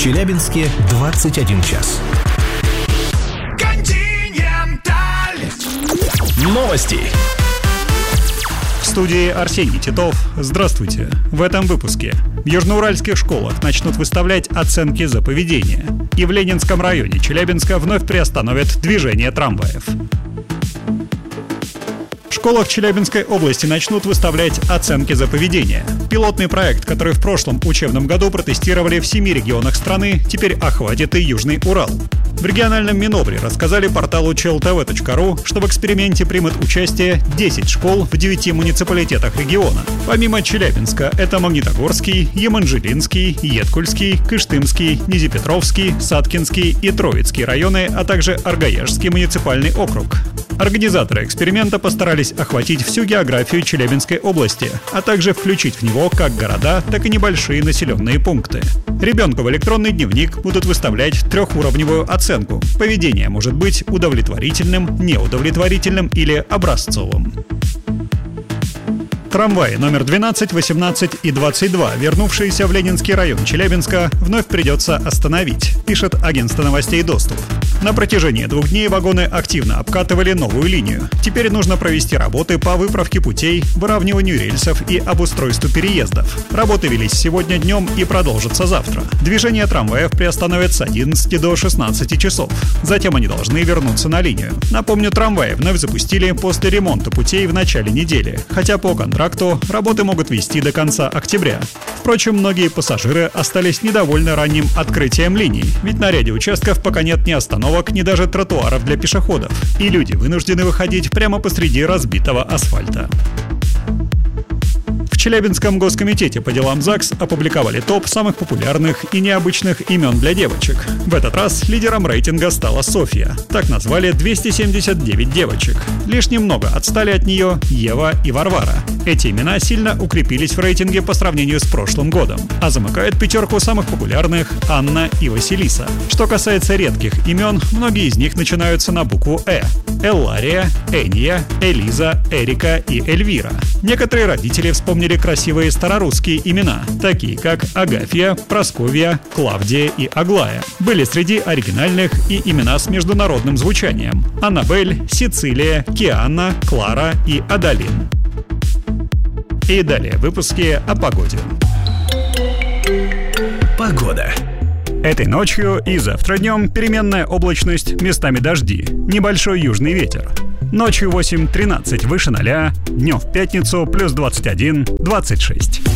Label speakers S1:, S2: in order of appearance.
S1: Челябинске 21 час. Новости.
S2: В студии Арсений Титов. Здравствуйте. В этом выпуске. В южноуральских школах начнут выставлять оценки за поведение. И в Ленинском районе Челябинска вновь приостановят движение трамваев. В школах Челябинской области начнут выставлять оценки за поведение. Пилотный проект, который в прошлом учебном году протестировали в 7 регионах страны, теперь охватит и Южный Урал. В региональном Минобре рассказали порталу chltv.ru, что в эксперименте примут участие 10 школ в 9 муниципалитетах региона. Помимо Челябинска, это Магнитогорский, Еманжелинский, Еткульский, Кыштымский, Низепетровский, Саткинский и Троицкий районы, а также Аргаяшский муниципальный округ. Организаторы эксперимента постарались охватить всю географию Челябинской области, а также включить в него как города, так и небольшие населенные пункты. Ребенку в электронный дневник будут выставлять трехуровневую оценку. Поведение может быть удовлетворительным, неудовлетворительным или образцовым. Трамваи номер 12, 18 и 22, вернувшиеся в Ленинский район Челябинска, вновь придется остановить, пишет агентство новостей «Доступ». На протяжении 2 дней вагоны активно обкатывали новую линию. Теперь нужно провести работы по выправке путей, выравниванию рельсов и обустройству переездов. Работы велись сегодня днем и продолжатся завтра. Движение трамваев приостановят с 11 до 16 часов. Затем они должны вернуться на линию. Напомню, трамваи вновь запустили после ремонта путей в начале недели, хотя по контракту работы могут вести до конца октября. Впрочем, многие пассажиры остались недовольны ранним открытием линий, ведь на ряде участков пока нет ни остановок, ни даже тротуаров для пешеходов, и люди вынуждены выходить прямо посреди разбитого асфальта. В Челябинском госкомитете по делам ЗАГС опубликовали топ самых популярных и необычных имен для девочек. В этот раз лидером рейтинга стала Софья. Так назвали 279 девочек. Лишь немного отстали от нее Ева и Варвара. Эти имена сильно укрепились в рейтинге по сравнению с прошлым годом, а замыкают пятерку самых популярных Анна и Василиса. Что касается редких имен, многие из них начинаются на букву «Э». Эллария, Эния, Элиза, Эрика и Эльвира. Некоторые родители вспомнили красивые старорусские имена, такие как Агафья, Просковья, Клавдия и Аглая. Были среди оригинальных и имена с международным звучанием: Аннабель, Сицилия, Кианна, Клара и Адалин. И далее выпуски о погоде.
S1: Погода.
S2: Этой ночью и завтра днем переменная облачность, местами дожди, небольшой южный ветер. Ночью 8-13 выше 0, днем в пятницу плюс 21-26.